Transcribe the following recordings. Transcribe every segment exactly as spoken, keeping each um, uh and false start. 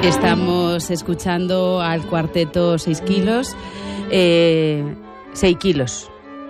Estamos escuchando al cuarteto seis kilos. Eh, seis kilos.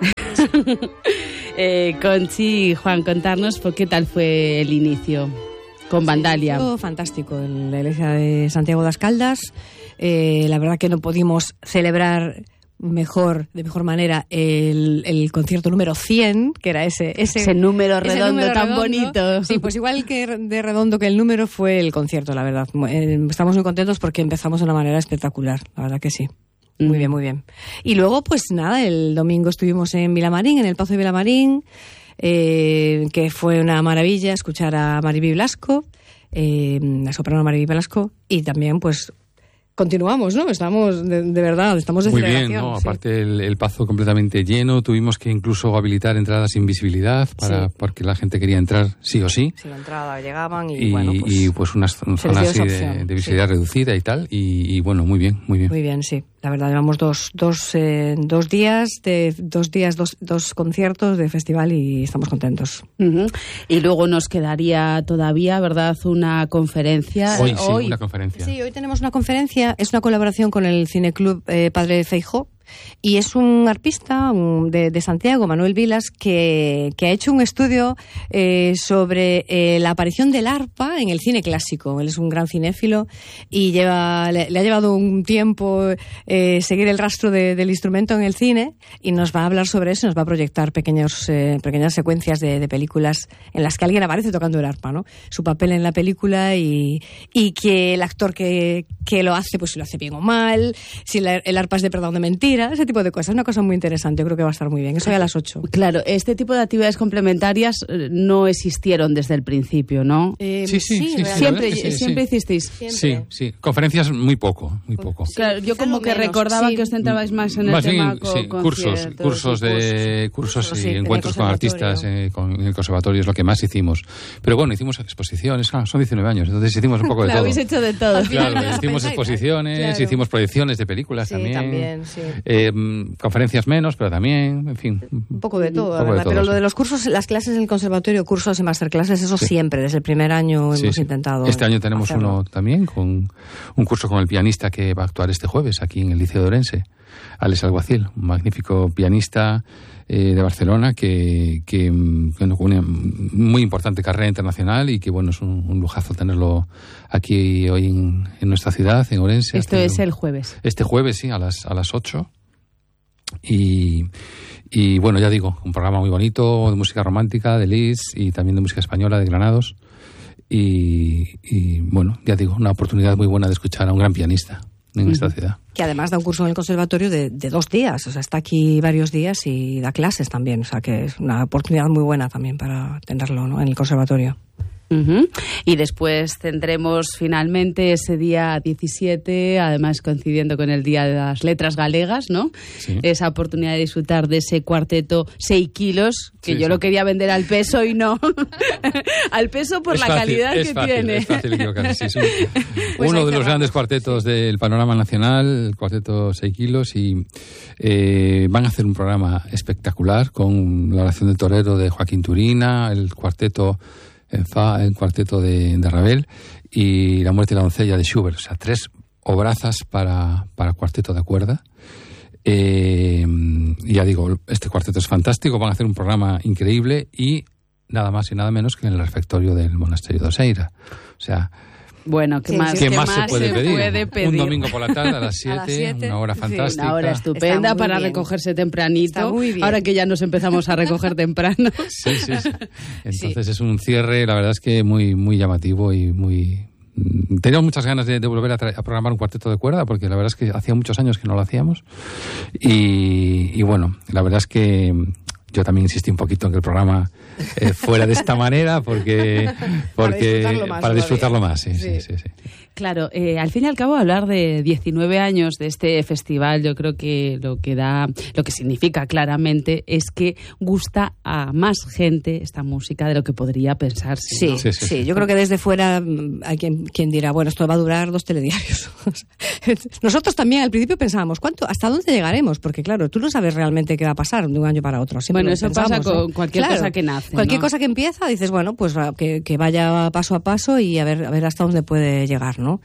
eh, Conchi y Juan, contarnos por qué tal fue el inicio con Vandalia. Sí, fantástico en la iglesia de Santiago das Caldas. Eh, la verdad que no pudimos celebrar mejor, de mejor manera el, el concierto número cien, que era ese ese, ese número ese redondo número tan redondo. bonito. Sí, pues igual que de redondo que el número fue el concierto, la verdad. Eh, estamos muy contentos porque empezamos de una manera espectacular, la verdad que sí. Muy bien, muy bien. Y luego, pues nada, el domingo estuvimos en Vilamarín, en el Pazo de Vilamarín, eh, que fue una maravilla escuchar a Mariby Blasco, eh, la soprano Mariby Blasco, y también, pues, continuamos, ¿no? Estamos, de, de verdad, estamos de Muy celebración. bien, ¿no? Sí. Aparte el, el Pazo completamente lleno, tuvimos que incluso habilitar entradas sin visibilidad para Sí. porque la gente quería entrar sí o sí. Sí, la entrada llegaban y, Y, bueno, pues... y, pues unas se les zonas dio así esa de, opción, de visibilidad sí. reducida y tal, y, y bueno, muy bien, muy bien. Muy bien, sí. La verdad, llevamos dos, dos, eh, dos días, de dos días, dos, dos conciertos de festival y estamos contentos. Uh-huh. Y luego nos quedaría todavía, ¿verdad?, una conferencia. Hoy sí, una conferencia. Sí, hoy tenemos una conferencia, es una colaboración con el Cineclub eh, Padre Feijó. Y es un arpista un, de, de Santiago, Manuel Vilas, que, que ha hecho un estudio eh, sobre eh, la aparición del arpa en el cine clásico. Él es un gran cinéfilo y lleva, le, le ha llevado un tiempo eh, seguir el rastro de, del instrumento en el cine y nos va a hablar sobre eso, nos va a proyectar pequeños, eh, pequeñas secuencias de, de películas en las que alguien aparece tocando el arpa, ¿no? Su papel en la película y, y que el actor que, que lo hace, pues si lo hace bien o mal, si la, el arpa es de verdad o de mentira. Ese tipo de cosas, una cosa muy interesante, yo creo que va a estar muy bien. Eso ya a las ocho. Claro, este tipo de actividades complementarias no existieron desde el principio, ¿no? Eh, Sí, sí, sí, sí, siempre, sí, sí, siempre sí. hicisteis. Siempre. Sí, sí, conferencias muy poco, muy poco. Sí, Claro, yo quizá como lo que menos, recordaba sí. que os centrabais más en el Más tema bien, con sí, cursos, conciertos cursos y de cursos Cursos, y sí, en el encuentros con conservatorio. artistas eh, con, en el conservatorio es lo que más hicimos. Pero bueno, hicimos exposiciones, claro, son diecinueve años, entonces hicimos un poco de Lo todo. habéis hecho de todo. Al final, Claro, no hicimos pensáis, exposiciones, claro. hicimos proyecciones de películas Sí, también. también, sí. Eh, conferencias menos, pero también, en fin. Un poco de todo, Un la poco de verdad. todo, Pero sí. lo de los cursos, las clases en el conservatorio, cursos y masterclasses, eso Sí. siempre, desde el primer año Sí, hemos sí. intentado. Este año tenemos hacerlo. uno también, con un curso con el pianista que va a actuar este jueves aquí en el Liceo de Orense, Alex Alguacil, un magnífico pianista eh, de Barcelona que, que bueno, con una muy importante carrera internacional y que bueno, es un, un lujazo tenerlo aquí hoy en, en nuestra ciudad, en Orense. Esto Haciendo- es el jueves. Este jueves, sí, a las, a las ocho. Y, y bueno, ya digo, un programa muy bonito de música romántica, de Lis y también de música española, de Granados. Y, y bueno, ya digo, una oportunidad muy buena de escuchar a un gran pianista en Uh-huh. esta ciudad. Que además da un curso en el conservatorio de, de dos días, o sea, está aquí varios días y da clases también, o sea, que es una oportunidad muy buena también para tenerlo, ¿no?, en el conservatorio. Uh-huh. Y después tendremos finalmente ese día diecisiete, además coincidiendo con el Día de las Letras Galegas, ¿no? Sí. Esa oportunidad de disfrutar de ese cuarteto seis kilos, que Sí, yo sí. lo quería vender al peso y no. Al peso por Es la fácil, calidad es que fácil, tiene. Es fácil equivocarse, sí, es un- Pues uno ahí de los cerramos. grandes cuartetos del panorama nacional, el cuarteto seis kilos, y eh, van a hacer un programa espectacular con la oración del torero de Joaquín Turina, el cuarteto en fa, el cuarteto de, de Ravel y la muerte de la doncella de Schubert, o sea, tres obrazas para, para cuarteto de cuerda. Eh, y ya digo, este cuarteto es fantástico, van a hacer un programa increíble y nada más y nada menos que en el refectorio del monasterio de Oseira. O sea, Bueno, ¿qué Sí, más, sí, ¿qué ¿qué más se puede pedir? puede pedir? Un domingo por la tarde a las A las siete, siete, una hora sí, fantástica. Una hora estupenda Está muy para bien. recogerse tempranito. Está muy bien. Ahora que ya nos empezamos a recoger temprano. Sí, sí, sí. Entonces es un cierre, la verdad es que muy, muy llamativo y muy... Teníamos muchas ganas de, de volver a, tra- a programar un cuarteto de cuerda, porque la verdad es que hacía muchos años que no lo hacíamos. Y, y bueno, la verdad es que yo también insistí un poquito en que el programa eh, fuera de esta manera, porque, porque disfrutarlo más para disfrutarlo todavía. más, sí, sí, Sí. sí, sí. Claro, eh, al fin y al cabo hablar de diecinueve años de este festival, yo creo que lo que da, lo que significa claramente es que gusta a más gente esta música de lo que podría pensarse. Sí, ¿no? Sí, sí, sí, sí. yo creo que desde fuera mm, hay quien, quien dirá, bueno, esto va a durar dos telediarios. Nosotros también al principio pensábamos, ¿cuánto, hasta dónde llegaremos? Porque claro, tú no sabes realmente qué va a pasar de un año para otro. Siempre Bueno, lo eso pensamos, pasa con ¿no? cualquier Claro, cosa que nace, Cualquier ¿no? cosa que empieza, dices, bueno, pues va, que, que vaya paso a paso y a ver, a ver hasta dónde puede llegar, ¿no? ¿no?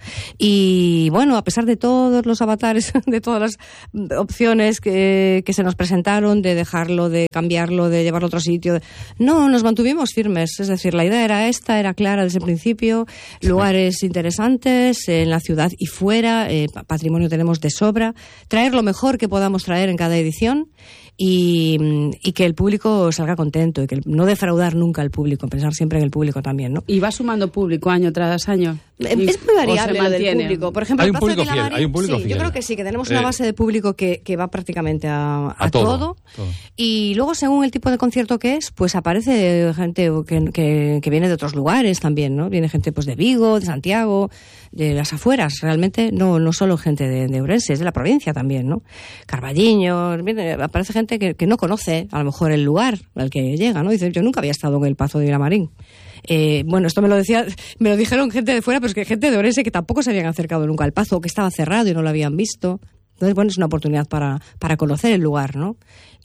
Y bueno, a pesar de todos los avatares, de todas las opciones que, que se nos presentaron, de dejarlo, de cambiarlo, de llevarlo a otro sitio, no, nos mantuvimos firmes. Es decir, la idea era esta, era clara desde el principio, lugares interesantes en la ciudad y fuera, eh, patrimonio tenemos de sobra, traer lo mejor que podamos traer en cada edición y, y que el público salga contento y que no defraudar nunca al público, pensar siempre en el público también, ¿no? ¿Y va sumando público año tras año? Es muy variable lo del público. Por ejemplo, hay el un Plaza de público fiel, Vilamarín, hay un público sí, fiel. Yo creo que sí, que tenemos una Eh, base de público que, que va prácticamente a, a, a todo, todo. todo. Y luego, según el tipo de concierto que es, pues aparece gente que, que, que viene de otros lugares también, ¿no? Viene gente pues de Vigo, de Santiago, de las afueras, realmente, no, no solo gente de, de Ourense, es de la provincia también, ¿no? Carballiño, viene, aparece gente que, que no conoce a lo mejor el lugar al que llega, ¿no? Dice, yo nunca había estado en el Pazo de Vilamarín. Eh, bueno, esto me lo decía, me lo dijeron gente de fuera, pero es que gente de Ourense que tampoco se habían acercado nunca al Pazo, que estaba cerrado y no lo habían visto. Entonces, bueno, es una oportunidad para, para conocer el lugar, ¿no?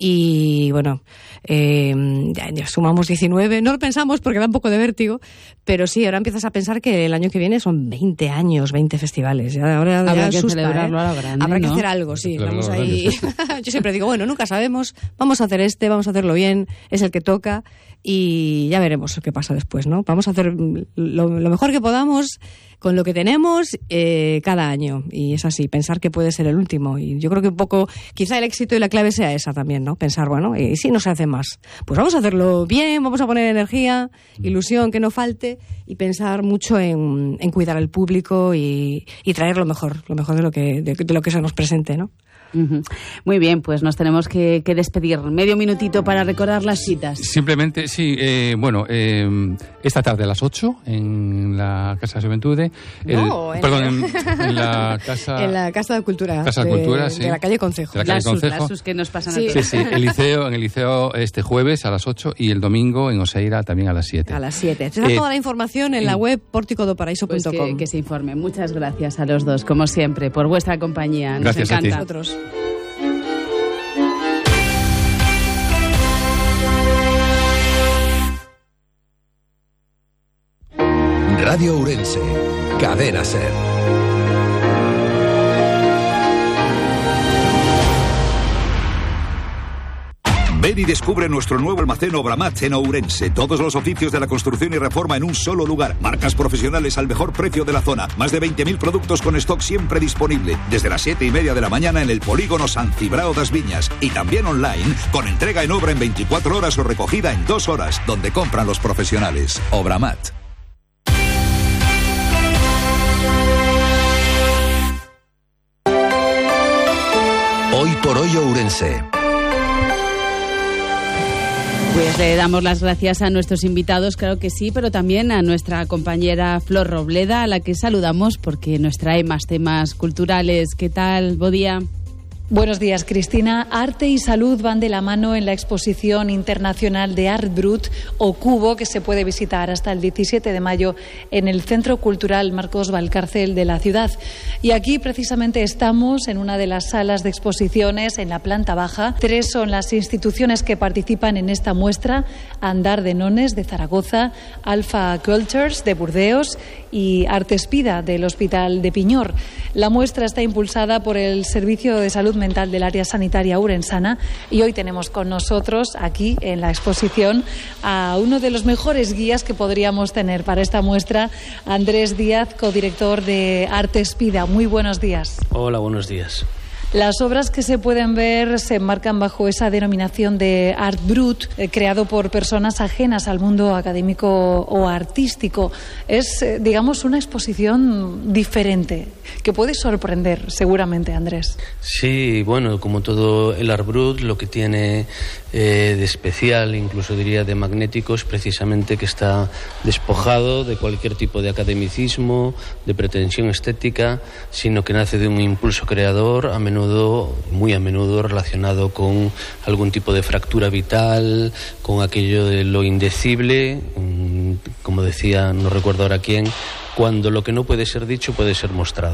Y, bueno, eh, ya, ya sumamos diecinueve. No lo pensamos porque da un poco de vértigo, pero sí, ahora empiezas a pensar que el año que viene son veinte años, veinte festivales. Ya, ahora Habrá ya que asusta, celebrarlo ¿eh? a lo grande, Habrá que ¿no? hacer algo, sí. Celebrarlo Vamos a lo ahí. grande, Yo siempre digo, bueno, nunca sabemos, vamos a hacer este, vamos a hacerlo bien, es el que toca y ya veremos qué pasa después, ¿no? Vamos a hacer lo, lo mejor que podamos con lo que tenemos eh, cada año. Y es así, pensar que puede ser el último. Y yo creo que un poco, quizá el éxito y la clave sea esa también, ¿no? Pensar, bueno, y si no se hace más, pues vamos a hacerlo bien, vamos a poner energía, ilusión, que no falte, y pensar mucho en, en cuidar al público y, y traer lo mejor, lo mejor de lo que, de, de lo que se nos presente, ¿no? Uh-huh. Muy bien, pues nos tenemos que, que despedir. Medio minutito para recordar las citas. Simplemente, sí, eh, bueno, eh, esta tarde a las ocho en la Casa de Juventude. No, en- Perdón, en, en la Casa... En la Casa de Cultura. Casa de Cultura, sí. De la calle Concejo. De la calle Las sus, Concejo. las sus que nos pasan Sí. a Sí, todos. sí, el liceo, en el liceo este jueves a las ocho y el domingo en Oseira también a las siete. A las siete. Está Eh, toda la información en la web pórtico do paraíso Pues punto com. que, que se informe. Muchas gracias a los dos, como siempre, por vuestra compañía. Nos Gracias a ti. encanta. Nosotros. Radio Ourense, Cadena Ser. Ven y descubre nuestro nuevo almacén Obramat en Ourense. Todos los oficios de la construcción y reforma en un solo lugar. Marcas profesionales al mejor precio de la zona. Más de veinte mil productos con stock siempre disponible. Desde las siete y media de la mañana en el polígono San Cibrao das Viñas. Y también online, con entrega en obra en veinticuatro horas o recogida en dos horas, donde compran los profesionales. Obramat. Hoy por hoy Ourense. Pues le damos las gracias a nuestros invitados, claro que sí, pero también a nuestra compañera Flor Robleda, a la que saludamos porque nos trae más temas culturales. ¿Qué tal? Buen día. Buenos días, Cristina. Arte y salud van de la mano en la exposición internacional de Art Brut o Cubo, que se puede visitar hasta el diecisiete de mayo en el Centro Cultural Marcos Valcárcel de la ciudad. Y aquí precisamente estamos en una de las salas de exposiciones en la planta baja. Tres son las instituciones que participan en esta muestra: Andar de Nones de Zaragoza, Alpha Cultures de Burdeos y Artespida del Hospital de Piñor. La muestra está impulsada por el Servicio de Salud Mental del Área Sanitaria Urensana y hoy tenemos con nosotros aquí en la exposición a uno de los mejores guías que podríamos tener para esta muestra, Andrés Díaz, codirector de Artespida. Muy buenos días. Hola, buenos días. Las obras que se pueden ver se enmarcan bajo esa denominación de Art Brut, eh, creado por personas ajenas al mundo académico o artístico. Es, eh, digamos, una exposición diferente, que puede sorprender, seguramente, Andrés. Sí, bueno, como todo el Art Brut, lo que tiene eh, de especial, incluso diría de magnético, es precisamente que está despojado de cualquier tipo de academicismo, de pretensión estética, sino que nace de un impulso creador, a menudo muy a menudo relacionado con algún tipo de fractura vital, con aquello de lo indecible, como decía, no recuerdo ahora quién, cuando lo que no puede ser dicho puede ser mostrado.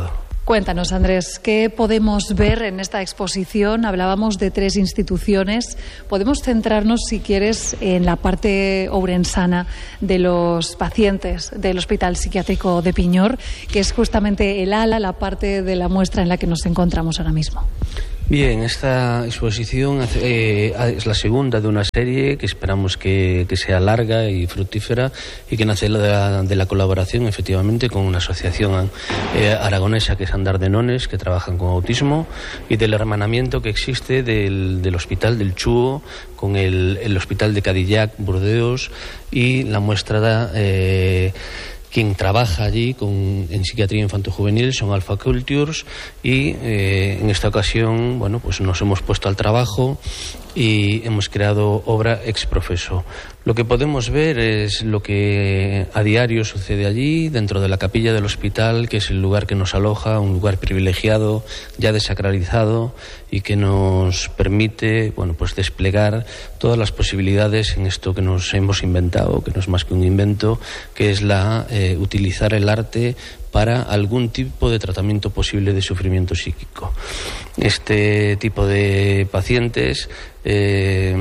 Cuéntanos, Andrés, ¿qué podemos ver en esta exposición? Hablábamos de tres instituciones. Podemos centrarnos, si quieres, en la parte ourensana de los pacientes del Hospital Psiquiátrico de Piñor, que es justamente el ala, la parte de la muestra en la que nos encontramos ahora mismo. Bien, esta exposición eh, es la segunda de una serie que esperamos que, que sea larga y fructífera y que nace de la, de la colaboración, efectivamente, con una asociación eh, aragonesa que es Andar de Nones, que trabajan con autismo, y del hermanamiento que existe del, del Hospital del Chúo con el, el Hospital de Cadillac, Burdeos, y la muestra eh, quien trabaja allí con, en psiquiatría infanto-juvenil son Alpha Cultures, y eh, en esta ocasión, bueno, pues nos hemos puesto al trabajo y hemos creado obra ex profeso. Lo que podemos ver es lo que a diario sucede allí, dentro de la capilla del hospital, que es el lugar que nos aloja, un lugar privilegiado, ya desacralizado, y que nos permite, bueno, pues desplegar todas las posibilidades en esto que nos hemos inventado, que no es más que un invento, que es la eh, utilizar el arte para algún tipo de tratamiento posible de sufrimiento psíquico. Este tipo de pacientes, eh,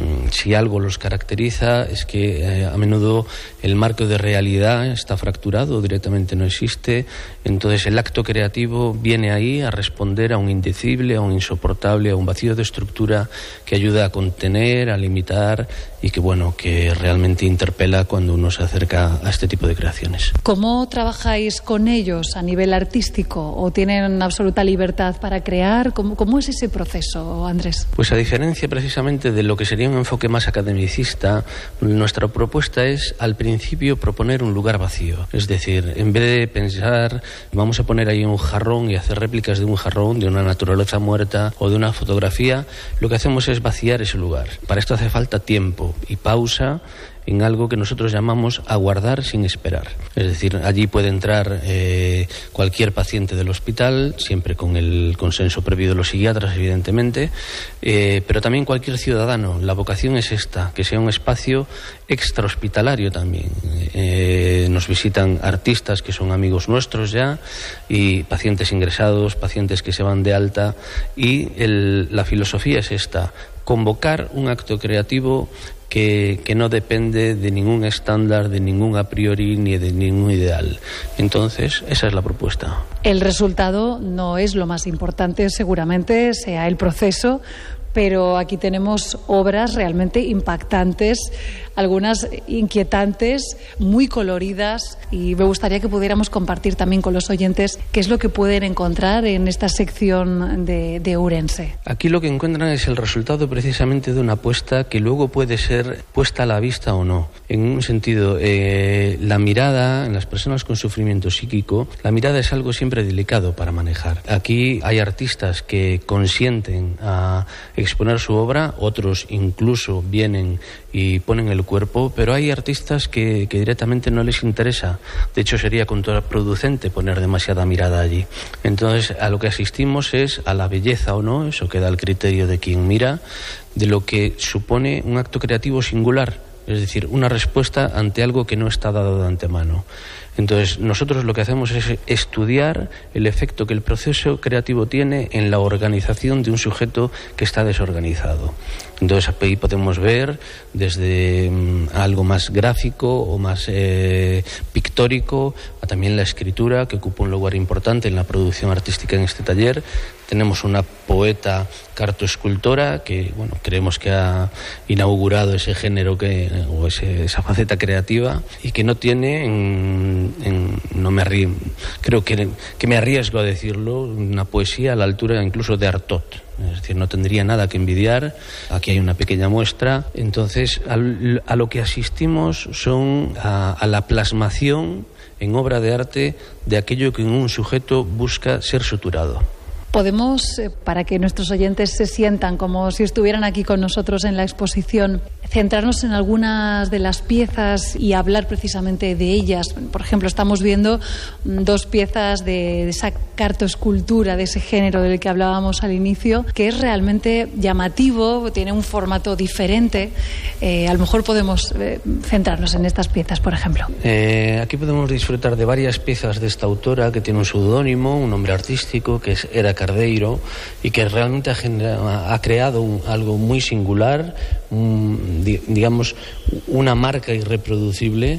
si algo los caracteriza, es que eh, a menudo el marco de realidad está fracturado, directamente no existe. Entonces el acto creativo viene ahí a responder a un indecible, a un insoportable, a un vacío de estructura que ayuda a contener, a limitar, y que, bueno, que realmente interpela cuando uno se acerca a este tipo de creaciones. ¿Cómo trabajáis con ellos a nivel artístico? ¿O tienen absoluta libertad para crear? ¿Cómo, cómo es ese proceso, Andrés? Pues a diferencia precisamente de lo que sería un enfoque más academicista, nuestra propuesta es al principio proponer un lugar vacío. Es decir, en vez de pensar vamos a poner ahí un jarrón y hacer réplicas de un jarrón, de una naturaleza muerta o de una fotografía, lo que hacemos es vaciar ese lugar. Para esto hace falta tiempo y pausa en algo que nosotros llamamos aguardar sin esperar. Es decir, allí puede entrar eh, cualquier paciente del hospital, siempre con el consenso previo de los psiquiatras, evidentemente, eh, pero también cualquier ciudadano. La vocación es esta, que sea un espacio extrahospitalario también. Eh, nos visitan artistas que son amigos nuestros ya, y pacientes ingresados, pacientes que se van de alta, y el, la filosofía es esta: convocar un acto creativo que, que no depende de ningún estándar, de ningún a priori ni de ningún ideal. Entonces, esa es la propuesta. El resultado no es lo más importante, seguramente sea el proceso, pero aquí tenemos obras realmente impactantes, algunas inquietantes, muy coloridas, y me gustaría que pudiéramos compartir también con los oyentes qué es lo que pueden encontrar en esta sección de, de Ourense. Aquí lo que encuentran es el resultado precisamente de una apuesta que luego puede ser puesta a la vista o no. En un sentido, eh, la mirada en las personas con sufrimiento psíquico, la mirada es algo siempre delicado para manejar. Aquí hay artistas que consienten a exponer su obra, otros incluso vienen y ponen el cuerpo, pero hay artistas que, que directamente no les interesa. De hecho, sería contraproducente poner demasiada mirada allí. Entonces, a lo que asistimos es a la belleza o no, eso queda al criterio de quien mira, de lo que supone un acto creativo singular, es decir, una respuesta ante algo que no está dado de antemano. Entonces, nosotros lo que hacemos es estudiar el efecto que el proceso creativo tiene en la organización de un sujeto que está desorganizado. Entonces, ahí podemos ver desde um, algo más gráfico o más eh, pictórico, a también la escritura, que ocupa un lugar importante en la producción artística en este taller. Tenemos una poeta cartoescultora que, bueno, creemos que ha inaugurado ese género que, o ese, esa faceta creativa, y que no tiene, en, en, no me arrie, creo que, que me arriesgo a decirlo, una poesía a la altura incluso de Artaud. Es decir, no tendría nada que envidiar. Aquí hay una pequeña muestra. Entonces, al, a lo que asistimos son a, a la plasmación en obra de arte de aquello que en un sujeto busca ser suturado. Podemos, para que nuestros oyentes se sientan como si estuvieran aquí con nosotros en la exposición, centrarnos en algunas de las piezas y hablar precisamente de ellas. Por ejemplo, estamos viendo dos piezas de esa cartoescultura, de ese género del que hablábamos al inicio, que es realmente llamativo, tiene un formato diferente. Eh, a lo mejor podemos eh, centrarnos en estas piezas, por ejemplo. Eh, aquí podemos disfrutar de varias piezas de esta autora, que tiene un seudónimo, un nombre artístico, que es Era Cardeiro, y que realmente ha, generado, ha creado un, algo muy singular, un, digamos, una marca irreproducible,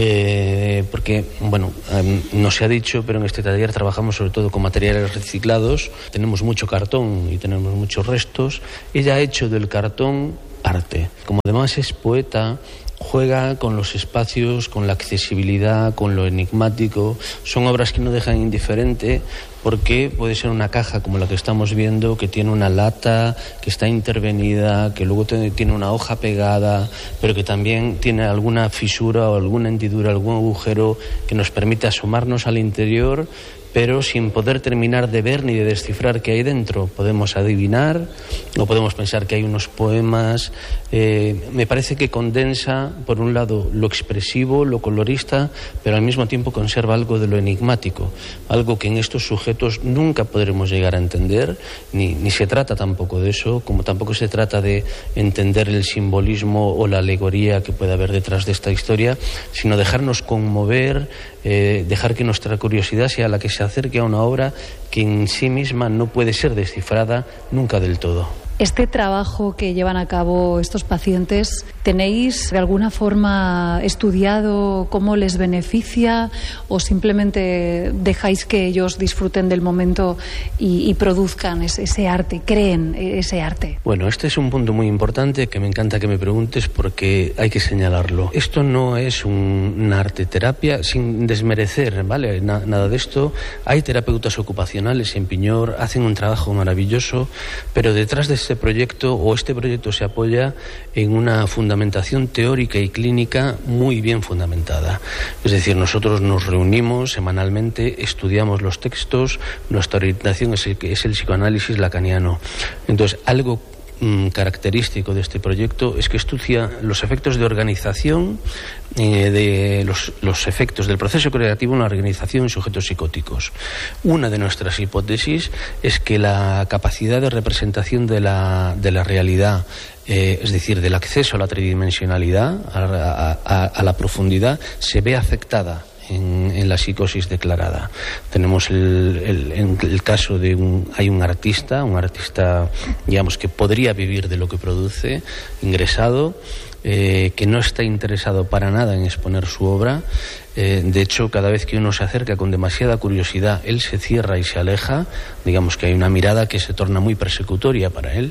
eh, porque, bueno, eh, no se ha dicho, pero en este taller trabajamos sobre todo con materiales reciclados, tenemos mucho cartón y tenemos muchos restos. Ella ha hecho del cartón arte. Como además es poeta, juega con los espacios, con la accesibilidad, con lo enigmático. Son obras que no dejan indiferente, porque puede ser una caja como la que estamos viendo, que tiene una lata, que está intervenida, que luego tiene una hoja pegada, pero que también tiene alguna fisura o alguna hendidura, algún agujero que nos permite asomarnos al interior, pero sin poder terminar de ver ni de descifrar qué hay dentro. Podemos adivinar o podemos pensar que hay unos poemas. Eh, me parece que condensa, por un lado, lo expresivo, lo colorista, pero al mismo tiempo conserva algo de lo enigmático, algo que en estos sujetos nunca podremos llegar a entender, ni, ni se trata tampoco de eso, como tampoco se trata de entender el simbolismo o la alegoría que puede haber detrás de esta historia, sino dejarnos conmover, eh, dejar que nuestra curiosidad sea la que se acerque a una obra que en sí misma no puede ser descifrada nunca del todo. Este trabajo que llevan a cabo estos pacientes, ¿tenéis de alguna forma estudiado cómo les beneficia o simplemente dejáis que ellos disfruten del momento y, y produzcan ese, ese arte, creen ese arte? Bueno, este es un punto muy importante que me encanta que me preguntes porque hay que señalarlo. Esto no es un, una arte terapia sin desmerecer, ¿vale? Na, nada de esto. Hay terapeutas ocupacionales en Piñor, hacen un trabajo maravilloso, pero detrás de este proyecto o este proyecto se apoya en una fundamentación teórica y clínica muy bien fundamentada. Es decir, nosotros nos reunimos semanalmente, estudiamos los textos, nuestra orientación es el, es el psicoanálisis lacaniano. Entonces, algo mm, característico de este proyecto es que estudia los efectos de organización, eh, de los, los efectos del proceso creativo en la organización en sujetos psicóticos. Una de nuestras hipótesis es que la capacidad de representación de la, de la realidad, Eh, es decir, del acceso a la tridimensionalidad, a, a, a la profundidad, se ve afectada en, en la psicosis declarada. Tenemos el, el, el, el caso de un, hay un artista, un artista, digamos, que podría vivir de lo que produce, ingresado, eh, que no está interesado para nada en exponer su obra. Eh, de hecho, cada vez que uno se acerca con demasiada curiosidad, él se cierra y se aleja. Digamos que hay una mirada que se torna muy persecutoria para él.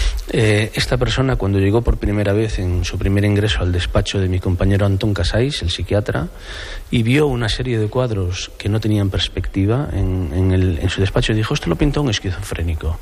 Eh, esta persona, cuando llegó por primera vez en su primer ingreso al despacho de mi compañero Antón Casais, el psiquiatra, y vio una serie de cuadros que no tenían perspectiva en, en, el, en su despacho, dijo: esto lo pintó un esquizofrénico.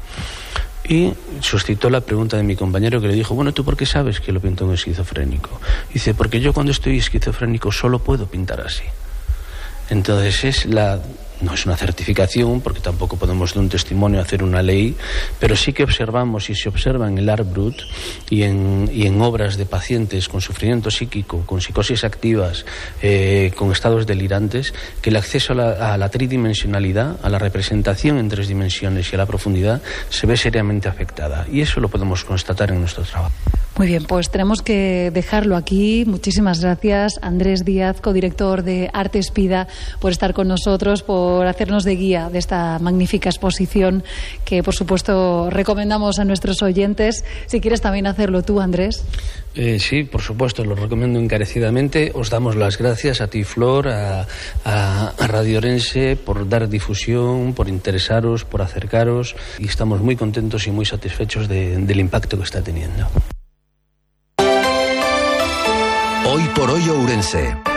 Y suscitó la pregunta de mi compañero, que le dijo: bueno, ¿tú por qué sabes que lo pintó un esquizofrénico? Dice: porque yo cuando estoy esquizofrénico solo puedo pintar así. Entonces es la... no es una certificación, porque tampoco podemos de un testimonio hacer una ley, pero sí que observamos, y se observa en el Art Brut y en, y en obras de pacientes con sufrimiento psíquico, con psicosis activas, eh, con estados delirantes, que el acceso a la, a la tridimensionalidad, a la representación en tres dimensiones y a la profundidad se ve seriamente afectada. Y eso lo podemos constatar en nuestro trabajo. Muy bien, pues tenemos que dejarlo aquí. Muchísimas gracias, Andrés Díaz, codirector de Arte Espida, por estar con nosotros, por hacernos de guía de esta magnífica exposición que, por supuesto, recomendamos a nuestros oyentes. Si quieres también hacerlo tú, Andrés. Eh, sí, por supuesto, lo recomiendo encarecidamente. Os damos las gracias a ti, Flor, a, a, a Radio Orense, por dar difusión, por interesaros, por acercaros, y estamos muy contentos y muy satisfechos de, del impacto que está teniendo. Hoy por hoy Ourense.